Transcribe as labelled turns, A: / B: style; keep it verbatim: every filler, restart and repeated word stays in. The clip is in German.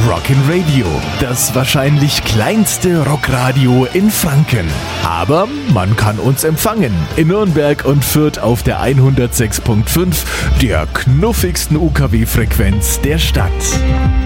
A: Rockin' Radio, das wahrscheinlich kleinste Rockradio in Franken. Aber man kann uns empfangen in Nürnberg und Fürth auf der hundertsechs Komma fünf, der knuffigsten U K W-Frequenz der Stadt.